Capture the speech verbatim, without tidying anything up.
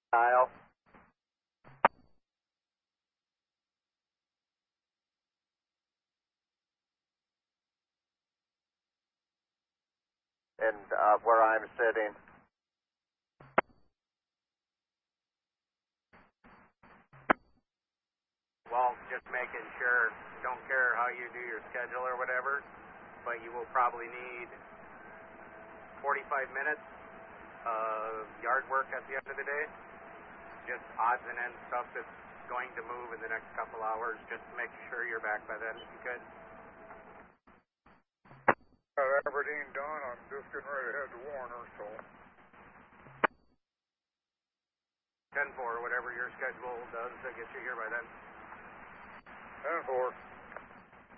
Dial. And uh, where I'm sitting. Well, just making sure, don't care how you do your schedule or whatever, but you will probably need forty-five minutes of yard work at the end of the day. Just odds and ends stuff that's going to move in the next couple hours. Just make sure you're back by then if you could. Got Aberdeen done. I'm just getting ready to head to Warner, so. ten four, whatever your schedule does to get you here by then. ten four.